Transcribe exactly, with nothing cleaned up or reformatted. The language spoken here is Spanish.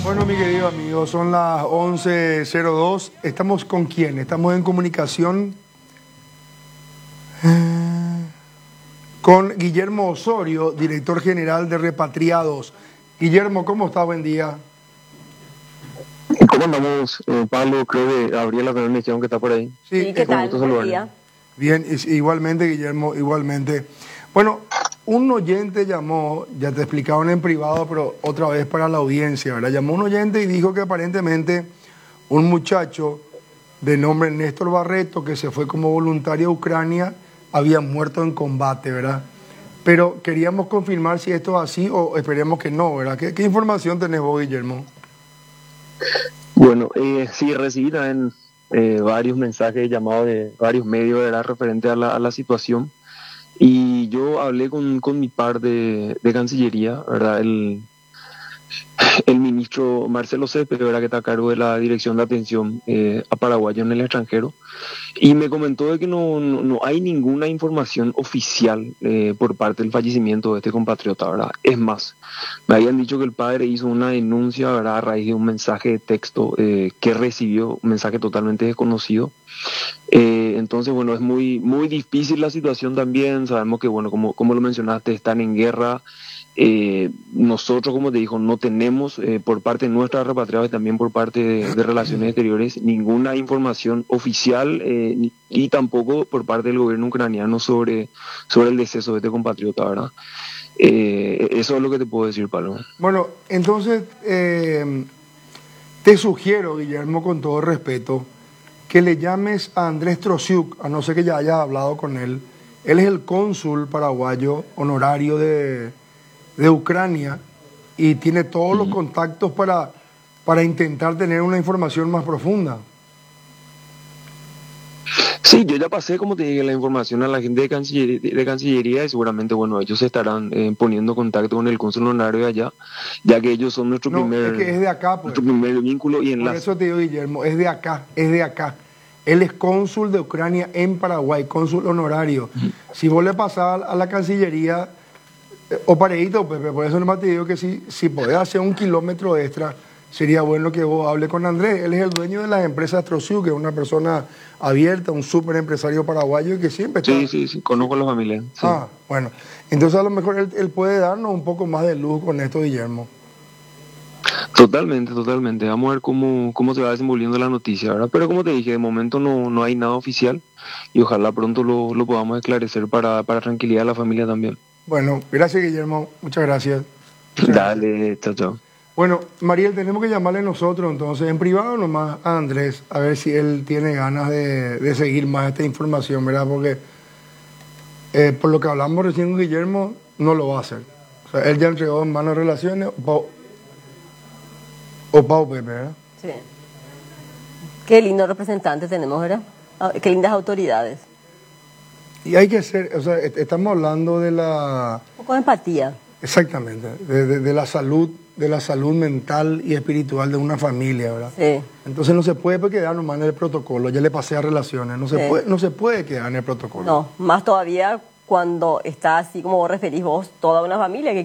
Bueno, mi querido amigo, son las once cero dos. ¿Estamos con quién? Estamos en comunicación eh, con Guillermo Osorio, director general de Repatriados. Guillermo, ¿cómo está? Buen día. ¿Cómo andamos, eh, Pablo? Creo que Gabriela también me dijeron que está por ahí. Sí, Sí, ¿qué eh, tal? gusto Buen día. Bien, es- igualmente, Guillermo, igualmente. Bueno, un oyente llamó, ya te explicaron en privado, pero otra vez para la audiencia, ¿verdad? Llamó un oyente y dijo que aparentemente un muchacho de nombre Néstor Barreto, que se fue como voluntario a Ucrania, había muerto en combate, ¿verdad? Pero queríamos confirmar si esto es así o esperemos que no, ¿verdad? ¿Qué, qué información tenés vos, Guillermo? Bueno, eh, sí, recibí también eh, varios mensajes, llamados de varios medios, ¿verdad? Referente a la, a la situación. Y yo hablé con, con mi par de, de Cancillería, ¿verdad? El, el ministro Marcelo Céspedes, ¿verdad? Que está a cargo de la Dirección de Atención eh, a Paraguayos en el extranjero. Y me comentó de que no, no, no hay ninguna información oficial eh, por parte del fallecimiento de este compatriota, ¿verdad? Es más, me habían dicho que el padre hizo una denuncia, ¿verdad? A raíz de un mensaje de texto eh, que recibió, un mensaje totalmente desconocido. Eh, entonces, bueno, es muy, muy difícil la situación también. Sabemos que, bueno, como, como lo mencionaste, están en guerra. Eh, nosotros, como te digo, no tenemos eh, por parte nuestra repatriados y también por parte de, de Relaciones Exteriores ninguna información oficial eh, ni- y tampoco por parte del gobierno ucraniano sobre, sobre el deceso de este compatriota, ¿verdad? Eh, eso es lo que te puedo decir, Pablo. Bueno, entonces eh, te sugiero, Guillermo, con todo respeto, que le llames a Andrés Trosiuk, a no ser que ya hayas hablado con él. Él es el cónsul paraguayo honorario de, de Ucrania y tiene todos los contactos para, para intentar tener una información más profunda. Sí, yo ya pasé, como te dije, la información a la gente de Cancillería, de Cancillería y seguramente, bueno, ellos se estarán eh, poniendo en contacto con el cónsul honorario de allá, ya que ellos son nuestro No, primer, es que es de acá, pues. nuestro primer vínculo y Por enlace. eso te digo, Guillermo, es de acá, es de acá. Él es cónsul de Ucrania en Paraguay, cónsul honorario. Si vos le pasás a la Cancillería, eh, o pareíto, Pepe, por eso nomás te digo que si, si podés hacer un kilómetro extra, sería bueno que vos hables con Andrés. Él es el dueño de las empresas Trosiu, que es una persona abierta, un súper empresario paraguayo y que siempre está... Sí, sí, sí, conozco a la familia. Sí. Ah, bueno. Entonces a lo mejor él, él puede darnos un poco más de luz con esto, Guillermo. Totalmente, totalmente. Vamos a ver cómo, cómo se va desenvolviendo la noticia, ¿verdad? Pero como te dije, de momento no, no hay nada oficial y ojalá pronto lo, lo podamos esclarecer para, para tranquilidad de la familia también. Bueno, gracias, Guillermo. Muchas gracias. Muchas gracias. Dale, chao, chao. Bueno, Mariel, tenemos que llamarle nosotros entonces, en privado nomás a Andrés, a ver si él tiene ganas de, de seguir más esta información, ¿verdad? Porque eh, por lo que hablamos recién con Guillermo, no lo va a hacer. O sea, él ya entregó en manos de relaciones o Pau, o Pau Pepe, ¿verdad? Sí. Qué lindo representante tenemos, ¿verdad? Ah, qué lindas autoridades. Y hay que ser, o sea, est- estamos hablando de la, Un poco de empatía. exactamente, de, de- de la salud, de la salud mental y espiritual de una familia, ¿verdad? Sí. Entonces no se puede quedar nomás en el protocolo, ya le pasé a relaciones, no se, Sí. puede, no se puede quedar en el protocolo. No, más todavía cuando está así como vos referís vos, toda una familia que